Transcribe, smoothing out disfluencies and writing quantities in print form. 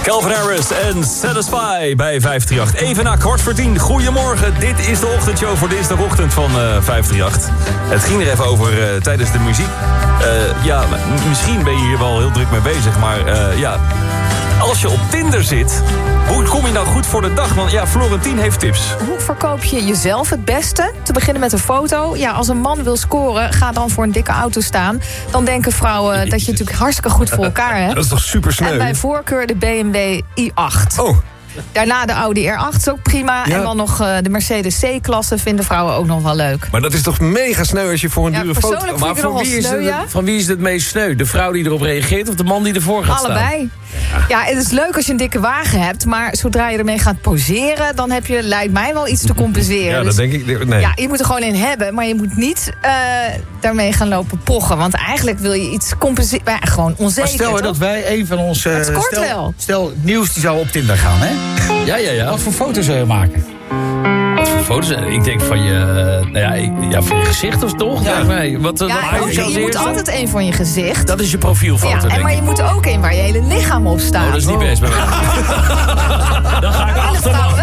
Calvin Harris en Satisfy bij 538. Even na 9:15. Goedemorgen, dit is de ochtendshow voor dinsdagochtend van 538. Het ging er even over tijdens de muziek. Misschien ben je hier wel heel druk mee bezig, maar als je op Tinder zit, hoe kom je nou goed voor de dag? Want Florentien heeft tips. Hoe verkoop je jezelf het beste? Te beginnen met een foto. Ja, als een man wil scoren, ga dan voor een dikke auto staan. Dan denken vrouwen dat je natuurlijk hartstikke goed voor elkaar hebt. Dat is toch super sneu? En bij voorkeur de BMW i8. Oh. Daarna de Audi R8 is ook prima. Ja. En dan nog de Mercedes C-klasse vinden vrouwen ook nog wel leuk. Maar dat is toch mega sneu als je voor een dure foto... Persoonlijk vind ik het nogal sneu, Van wie is het meest sneu? De vrouw die erop reageert of de man die ervoor gaat staan? Allebei. Ja, het is leuk als je een dikke wagen hebt, maar zodra je ermee gaat poseren, dan heb je, lijkt mij, wel iets te compenseren. Ja, dat denk ik. Nee. Ja, je moet er gewoon in hebben, maar je moet niet daarmee gaan lopen pochen. Want eigenlijk wil je iets compenseren. Maar gewoon onzeker. Maar stel dat wij een van onze... Het kort wel. Stel, Nieuws die zou op Tinder gaan, hè? Ja. Wat voor foto's zou je maken? Wat voor foto's? Ik denk van je... van je gezicht of toch? Ja. Nee, Je moet altijd een van je gezicht. Dat is je profielfoto, maar je moet ook een waar je hele lichaam op staat. Oh, dat is niet best bij mij. Dan ga ik